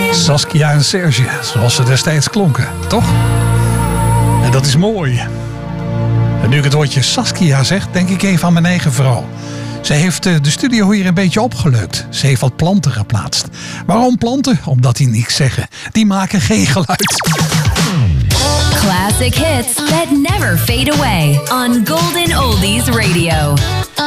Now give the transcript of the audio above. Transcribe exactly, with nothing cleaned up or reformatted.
Saskia en Serge, zoals ze destijds klonken, toch? En dat is mooi. En nu ik het woordje Saskia zeg, denk ik even aan mijn eigen vrouw. Ze heeft de studio hier een beetje opgeleukt. Ze heeft wat planten geplaatst. Waarom planten? Omdat die niks zeggen. Die maken geen geluid. Classic hits that never fade away on Golden Oldies Radio.